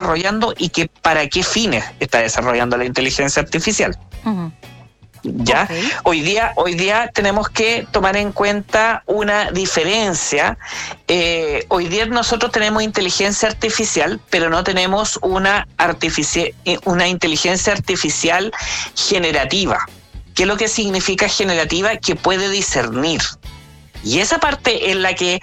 desarrollando y para qué fines está desarrollando la inteligencia artificial. Uh-huh. ¿Ya? Okay. Hoy día tenemos que tomar en cuenta una diferencia. Hoy día nosotros tenemos inteligencia artificial, pero no tenemos una inteligencia artificial generativa. ¿Qué es lo que significa generativa? Que puede discernir. Y esa parte es la que